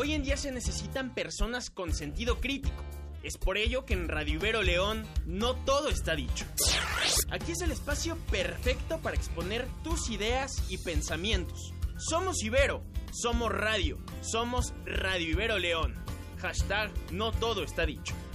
Hoy en día se necesitan personas con sentido crítico. Es por ello que en Radio Ibero León no todo está dicho. Aquí es el espacio perfecto para exponer tus ideas y pensamientos. Somos Ibero, somos radio, somos Radio Ibero León. # no todo está dicho.